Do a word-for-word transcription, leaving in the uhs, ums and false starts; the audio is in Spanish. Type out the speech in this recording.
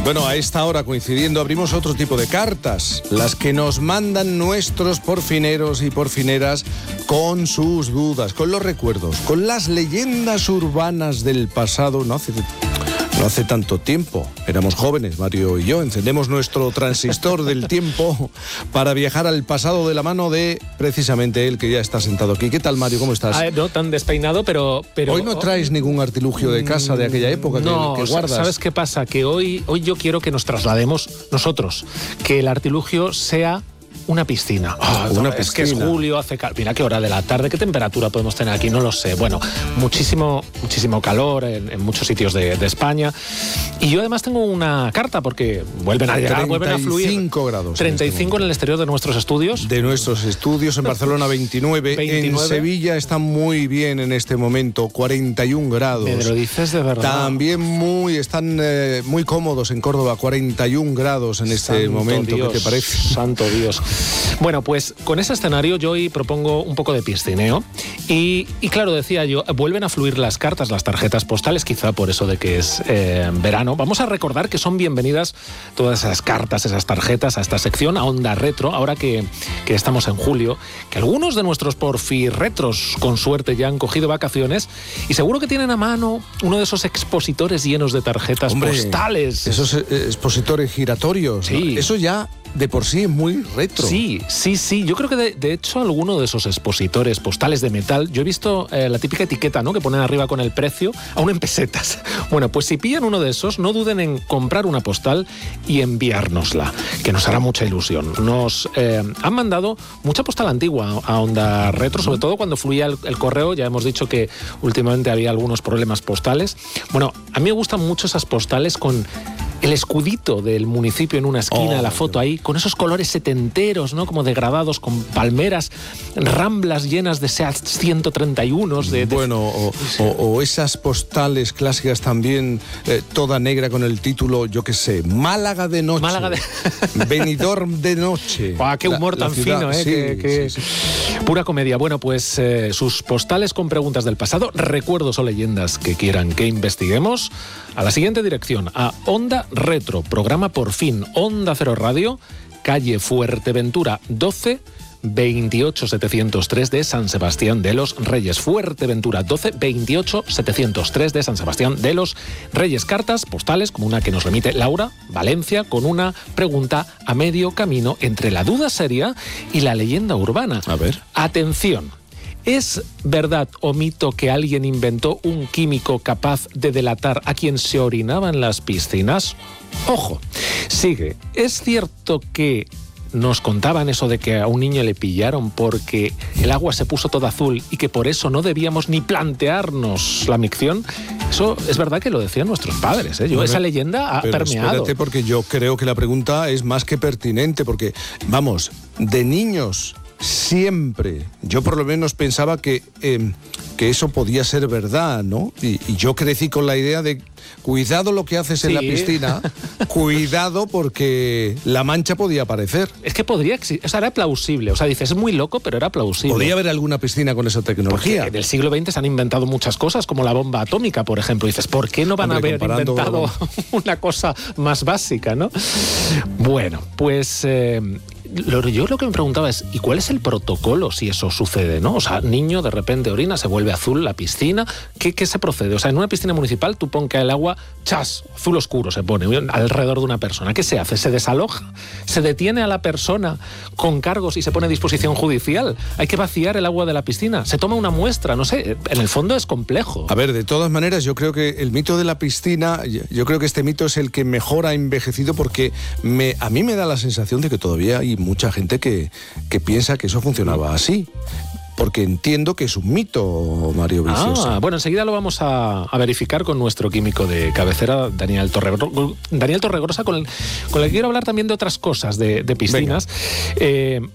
Bueno, a esta hora, coincidiendo, abrimos otro tipo de cartas, las que nos mandan nuestros porfineros y porfineras con sus dudas, con los recuerdos, con las leyendas urbanas del pasado. No hace, no hace tanto tiempo, éramos jóvenes, Mario y yo, encendemos nuestro transistor del tiempo para viajar al pasado de la mano de, precisamente, él que ya está sentado aquí. ¿Qué tal, Mario? ¿Cómo estás? Ah, no tan despeinado, pero, pero... Hoy no traes ningún artilugio de casa de aquella época no, que, que guardas. ¿Sabes qué pasa? Que hoy, hoy yo quiero que nos traslademos nosotros, que el artilugio sea una piscina. Oh, una es piscina. que es julio, hace calor. Mira qué hora de la tarde, qué temperatura podemos tener aquí, no lo sé. Bueno, muchísimo, muchísimo calor en, en muchos sitios de, de España. Y yo además tengo una carta porque vuelven a llegar, vuelven a fluir. treinta y cinco grados. treinta y cinco en, este en el exterior de nuestros estudios. De nuestros estudios, en Barcelona veintinueve. veintinueve. En Sevilla está muy bien en este momento, cuarenta y un grados. Me lo dices de verdad. También muy, están eh, muy cómodos en Córdoba, cuarenta y un grados en este Santo momento. Dios, ¿Qué te parece? Santo Dios. Bueno, pues con ese escenario yo hoy propongo un poco de piscineo y, y claro, decía yo, vuelven a fluir las cartas, las tarjetas postales, quizá por eso de que es eh, verano. Vamos a recordar que son bienvenidas todas esas cartas, esas tarjetas a esta sección, a Onda Retro, ahora que, que estamos en julio, que algunos de nuestros porfirretros con suerte ya han cogido vacaciones y seguro que tienen a mano uno de esos expositores llenos de tarjetas Hombre, postales. Esos eh, expositores giratorios. Sí. ¿No? Eso ya de por sí es muy retro. Sí, sí, sí. Yo creo que de, de hecho alguno de esos expositores postales de metal, yo he visto eh, la típica etiqueta, ¿no?, que ponen arriba con el precio, aún en pesetas. Bueno, pues si pillan uno de esos, no duden en comprar una postal y enviárnosla, que nos hará mucha ilusión. Nos eh, han mandado mucha postal antigua a Onda Retro, sobre todo cuando fluía el, el correo. Ya hemos dicho que últimamente había algunos problemas postales. Bueno, a mí me gustan mucho esas postales con el escudito del municipio en una esquina, oh, la foto ahí, con esos colores setenteros, ¿no?, como degradados, con palmeras, ramblas llenas de Seat ciento treinta y uno. De, de... Bueno, o, o, o esas postales clásicas también, eh, toda negra con el título, yo qué sé, Málaga de noche. Málaga de... Benidorm de noche. ¡Ah, qué humor la, tan la fino, eh! Sí, que, que... Sí, sí. Pura comedia. Bueno, pues eh, sus postales con preguntas del pasado, recuerdos o leyendas que quieran que investiguemos, a la siguiente dirección, a Onda Retro, programa Por Fin, Onda Cero Radio, calle Fuerteventura doce, veintiocho setecientos tres de San Sebastián de los Reyes. Fuerteventura doce, veintiocho setecientos tres de San Sebastián de los Reyes. Cartas postales como una que nos remite Laura, Valencia, con una pregunta a medio camino entre la duda seria y la leyenda urbana. A ver. Atención. ¿Es verdad o mito que alguien inventó un químico capaz de delatar a quien se orinaba en las piscinas? Ojo, sigue. ¿Es cierto que nos contaban eso de que a un niño le pillaron porque el agua se puso toda azul y que por eso no debíamos ni plantearnos la micción? Eso es verdad que lo decían nuestros padres, ¿eh? Yo, bueno, esa leyenda ha pero permeado. Espérate, porque yo creo que la pregunta es más que pertinente, porque, vamos, de niños... Siempre, yo por lo menos pensaba que, eh, que eso podía ser verdad, ¿no? Y, y yo crecí con la idea de cuidado lo que haces sí. en la piscina, cuidado porque la mancha podía aparecer. Es que podría existir, o sea, era plausible, o sea, dices, es muy loco, pero era plausible. Podría haber alguna piscina con esa tecnología. Porque en el siglo veinte se han inventado muchas cosas, como la bomba atómica, por ejemplo. Y dices, ¿por qué no van Hombre, a haber inventado una cosa más básica, no? Bueno, pues... Eh, Lo, yo lo que me preguntaba es, ¿y cuál es el protocolo si eso sucede, no? O sea, niño de repente orina, se vuelve azul la piscina, ¿qué, qué se procede? O sea, en una piscina municipal tú pon que el agua, chas, azul oscuro se pone alrededor de una persona. ¿Qué se hace? ¿Se desaloja? ¿Se detiene a la persona con cargos y se pone a disposición judicial? ¿Hay que vaciar el agua de la piscina? ¿Se toma una muestra? No sé, en el fondo es complejo. A ver, de todas maneras, yo creo que el mito de la piscina, yo creo que este mito es el que mejor ha envejecido porque me, a mí me da la sensación de que todavía hay mucha gente que, que piensa que eso funcionaba así. Porque entiendo que es un mito, Mario Viciosa. Ah, bueno, enseguida lo vamos a, a verificar con nuestro químico de cabecera, Daniel Torregrosa, Daniel Torregrosa, con el, con el que quiero hablar también de otras cosas, de, de piscinas. Eh,